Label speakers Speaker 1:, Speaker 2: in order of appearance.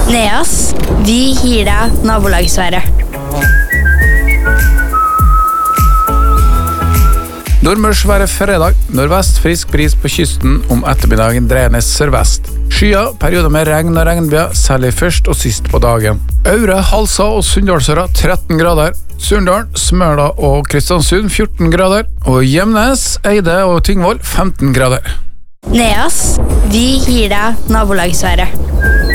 Speaker 1: Neas, vi gir deg nabolagsværet.
Speaker 2: Nordmørsværet fredag. Nordvest frisk bris på kysten, om ettermiddagen dreiende sørvest. Skyer, perioder med regn og regnbyger, særlig først og sist på dagen. Aure, Halsa og Sunndalsøra 13 grader. Surndalen, Smøla og Kristiansund 14 grader. Og Gjemnes, Eide og Tingvoll 15 grader.
Speaker 1: Neas, vi gir deg nabolagsværet.